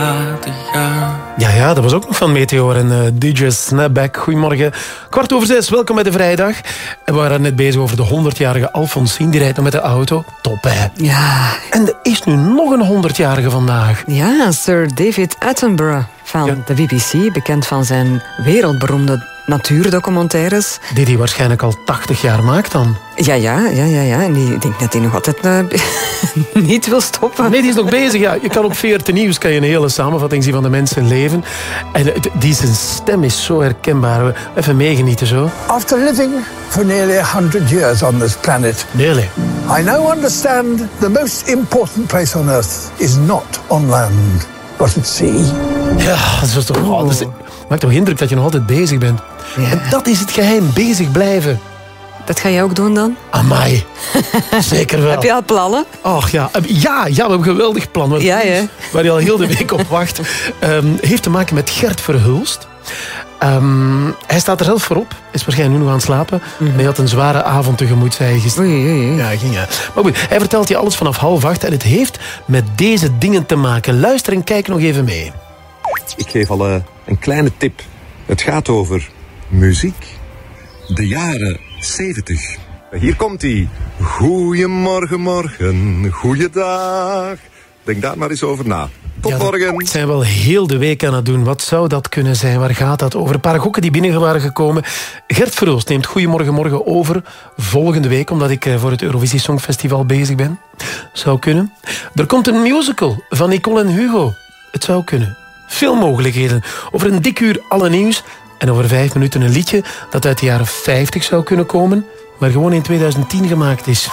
Ja, dat was ook nog van Meteor en DJ Snapback. Goedemorgen, 5:15, welkom bij de vrijdag. En we waren net bezig over de 100-jarige Alfonsine. Die rijdt nog met de auto. Top, hè? Ja. En er is nu nog een 100-jarige vandaag. Ja, Sir David Attenborough van de BBC. Bekend van zijn wereldberoemde natuurdocumentaires. Die hij waarschijnlijk al 80 jaar maakt dan. Ja. En ik denk dat hij nog altijd niet wil stoppen. Nee, die is nog bezig. Ja. Je kan op VRT Nieuws kan je een hele samenvatting zien van de mensen leven. En zijn stem is zo herkenbaar. Even meegenieten zo. After living for nearly 100 years on this planet, Nearly. I now understand the most important place on earth is not on land, but at sea. Ja, dat is toch... maakt toch indruk dat je nog altijd bezig bent. Ja. En dat is het geheim, bezig blijven. Dat ga jij ook doen dan? Amai, zeker wel. Heb je al plannen? Och ja, we hebben een geweldig plan. Ja. Waar je al heel de week op wacht. Heeft te maken met Gert Verhulst. Hij staat er zelf voor op. Is waarschijnlijk nu nog aan het slapen. Maar hij had een zware avond tegemoet, zei hij gisteren. Oei. Ja, ging hij. Maar goed, hij vertelt je alles vanaf 7:30. En het heeft met deze dingen te maken. Luister en kijk nog even mee. Ik geef al een kleine tip. Het gaat over muziek. De jaren 70. Hier komt hij. Goeiemorgen, morgen. Goeiedag. Denk daar maar eens over na. Tot morgen. Dat zijn wel heel de week aan het doen. Wat zou dat kunnen zijn? Waar gaat dat over? Een paar gokken die binnen waren gekomen. Gert Verhulst neemt Goeiemorgen morgen over volgende week, omdat ik voor het Eurovisie Songfestival bezig ben. Zou kunnen. Er komt een musical van Nicole en Hugo. Het zou kunnen. Veel mogelijkheden. Over een dik uur alle nieuws. En over 5 minuten een liedje dat uit de jaren 50 zou kunnen komen, maar gewoon in 2010 gemaakt is.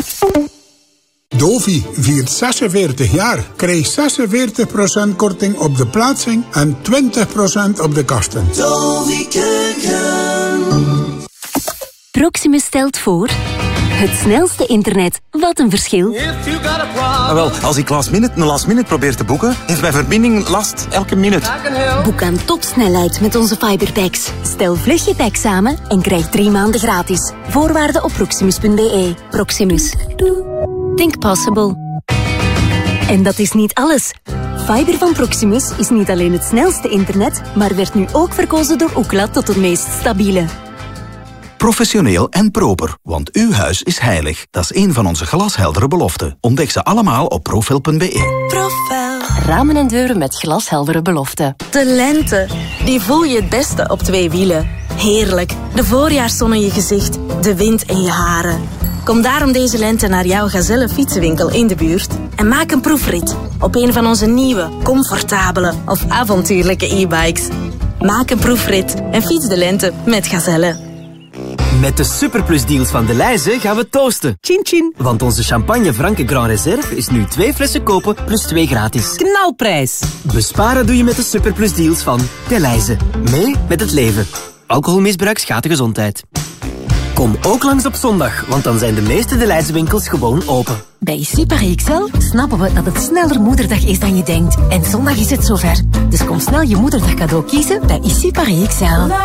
Dovi viert 46 jaar. Krijg 46% korting op de plaatsing en 20% op de kasten. Dovi Keuken. Proximus stelt voor... Het snelste internet. Wat een verschil. Wel, als ik last minute probeer te boeken, heeft mijn verbinding last elke minuut. Boek aan topsnelheid met onze fiberpacks. Stel vlug je pack samen en krijg 3 maanden gratis. Voorwaarden op proximus.be. Proximus. Think possible. En dat is niet alles. Fiber van Proximus is niet alleen het snelste internet, maar werd nu ook verkozen door Ookla tot het meest stabiele. Professioneel en proper, want uw huis is heilig. Dat is een van onze glasheldere beloften. Ontdek ze allemaal op profel.be. Profel. Ramen en deuren met glasheldere beloften. De lente, die voel je het beste op 2 wielen. Heerlijk, de voorjaarszon in je gezicht, de wind in je haren. Kom daarom deze lente naar jouw Gazelle fietsenwinkel in de buurt en maak een proefrit op een van onze nieuwe, comfortabele of avontuurlijke e-bikes. Maak een proefrit en fiets de lente met Gazelle. Met de Superplus deals van Delhaize gaan we toosten. Chin chin. Want onze champagne Franke Grand Reserve is nu 2 flessen kopen plus 2 gratis. Knalprijs. Besparen doe je met de Superplus deals van Delhaize. Mee met het leven. Alcoholmisbruik schaadt de gezondheid. Kom ook langs op zondag, want dan zijn de meeste Delhaize winkels gewoon open. Bij Super XL snappen we dat het sneller moederdag is dan je denkt. En zondag is het zover. Dus kom snel je moederdag cadeau kiezen bij Super XL.